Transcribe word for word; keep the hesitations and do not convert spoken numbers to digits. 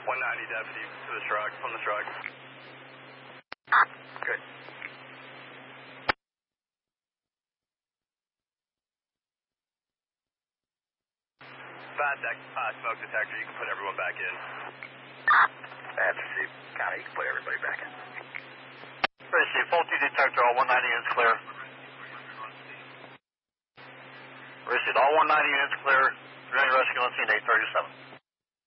one ninety deputy to the truck, from the truck. Good. Fast uh, smoke detector, you can put everyone back in. That's Steve. County, you can put everybody back in. Receive, faulty detector, all one ninety units clear. Receive, all one ninety units clear. Ready rescue on scene eight thirty-seven.